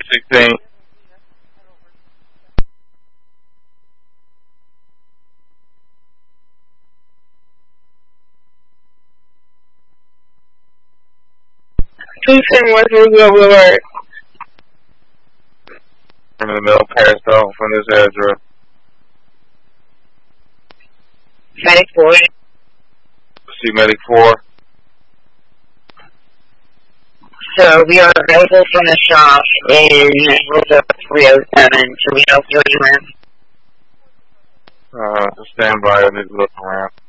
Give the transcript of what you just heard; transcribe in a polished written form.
316. What's alert? I'm in the middle, passed out from this address. Medic 4. See Medic 4. So we are available from the shop in Roosevelt 307. Can we help you anywhere? Just stand by. I need to look around.